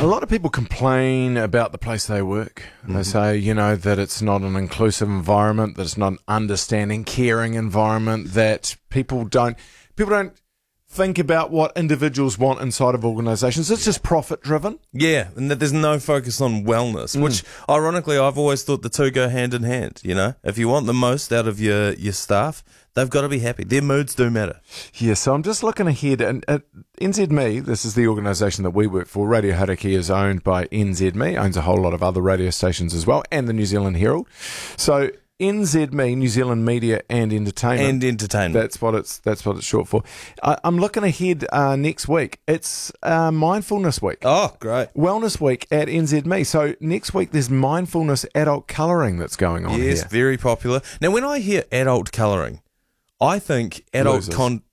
A lot of people complain about the place they work. They say, that it's not an inclusive environment, that it's not an understanding, caring environment, that people don't think about what individuals want inside of organisations. It's just profit-driven. Yeah, and that there's no focus on wellness, which, ironically, I've always thought the two go hand in hand, If you want the most out of your staff, they've got to be happy. Their moods do matter. Yeah, so I'm just looking ahead, and NZME, this is the organisation that we work for. Radio Hauraki is owned by NZME, owns a whole lot of other radio stations as well, and the New Zealand Herald. So NZME, New Zealand Media and Entertainment. That's what it's short for. I'm looking ahead next week. It's Mindfulness Week. Oh, great. Wellness Week at NZME. So next week there's mindfulness adult colouring that's going on. Yes, here. very popular. Now, when I hear adult colouring, I think adult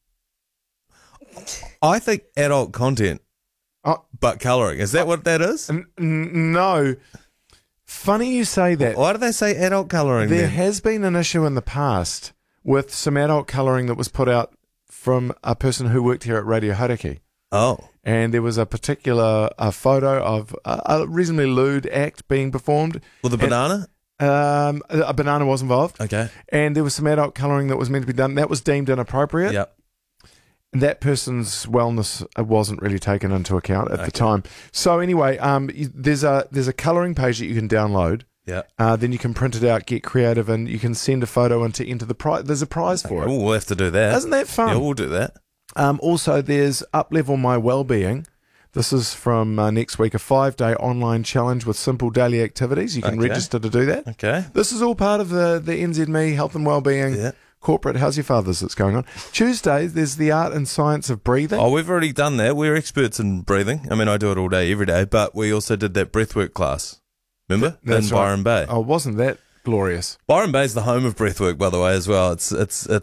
content, but colouring. Is that what that is? No. Funny you say that. Why do they say adult colouring? There has been an issue in the past with some adult colouring that was put out from a person who worked here at Radio Hauraki. Oh. And there was a particular photo of a reasonably lewd act being performed. With a banana? A banana was involved. Okay. And there was some adult colouring that was meant to be done. That was deemed inappropriate. Yep. That person's wellness wasn't really taken into account at the time. So anyway, there's a colouring page that you can download. Yeah. Then you can print it out, get creative, and you can send a photo in to enter the prize. There's a prize for it. Oh, we'll have to do that. Isn't that fun? Yeah, we'll do that. Also, there's Up-Level My Wellbeing. This is from next week, a 5-day online challenge with simple daily activities. You can register to do that. Okay. This is all part of the NZME Health and Wellbeing corporate How's Your Fathers that's going on. Tuesday, there's the Art and Science of Breathing. Oh, we've already done that. We're experts in breathing. I mean, I do it all day, every day, but we also did that breathwork class. Remember? That's in Byron Bay. Oh, wasn't that glorious? Byron Bay's the home of breathwork, by the way, as well. It's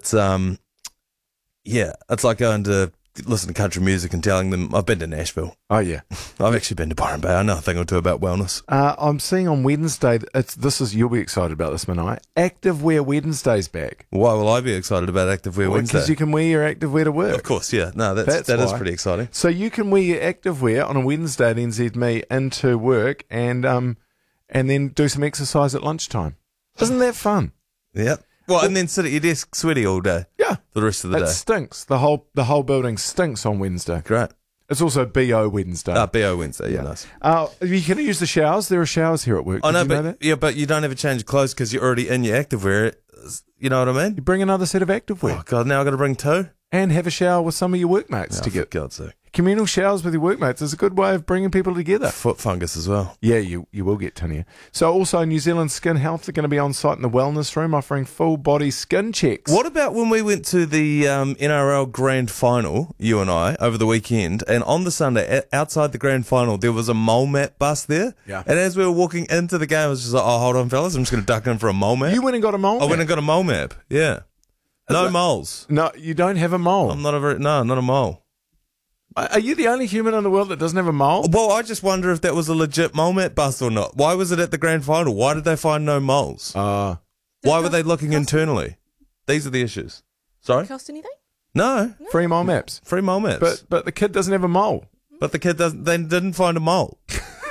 like going to listen to country music and telling them, I've been to Nashville. Oh, yeah. I've actually been to Byron Bay. I know a thing or two about wellness. I'm seeing on Wednesday, you'll be excited about this, Manai. Activewear Wednesday's back. Why will I be excited about Activewear Wednesday? Because you can wear your activewear to work. Of course, yeah. No, that is pretty exciting. So you can wear your activewear on a Wednesday at NZME into work and then do some exercise at lunchtime. Isn't that fun? Yep. Well, and then sit at your desk sweaty all day. Yeah. For the rest of the day. It stinks. The whole building stinks on Wednesday. Great. It's also BO Wednesday. BO Wednesday, yeah, nice. You can use the showers. There are showers here at work. I know, but you don't have a change of clothes because you're already in your activewear. You know what I mean? You bring another set of activewear. Oh, God, now I've got to bring two? And have a shower with some of your workmates to get. For God's sake. Communal showers with your workmates is a good way of bringing people together. Foot fungus as well. Yeah, you will get tinea. So also New Zealand Skin Health are going to be on site in the wellness room offering full body skin checks. What about when we went to the NRL Grand Final, you and I, over the weekend, and on the Sunday, outside the Grand Final, there was a mole map bus there. Yeah. And as we were walking into the game, I was just like, oh, hold on, fellas, I'm just going to duck in for a mole map. You went and got a mole map? I went and got a mole map, yeah. No moles. No, you don't have a mole. I'm not not a mole. Are you the only human in the world that doesn't have a mole? Well, I just wonder if that was a legit mole map bust or not. Why was it at the grand final? Why did they find no moles? Why were they looking internally? These are the issues. Sorry? Did it cost anything? No. Free mole maps. Free mole maps. But the kid doesn't have a mole. But the kid they didn't find a mole.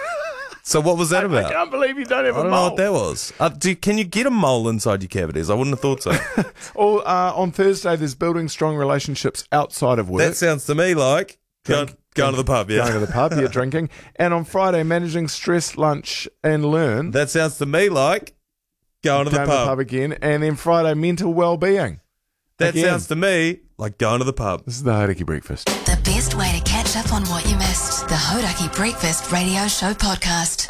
So what was that about? I can't believe you don't have a mole. I don't know what that was. Can you get a mole inside your cavities? I wouldn't have thought so. On Thursday, there's building strong relationships outside of work. That sounds to me like going to the pub, yeah. Going to the pub, you're drinking. And on Friday, managing stress, lunch, and learn. That sounds to me like going to the pub again. And then Friday, mental well-being. That sounds to me like going to the pub. This is the Hauraki Breakfast. The best way to catch up on what you missed. The Hauraki Breakfast Radio Show podcast.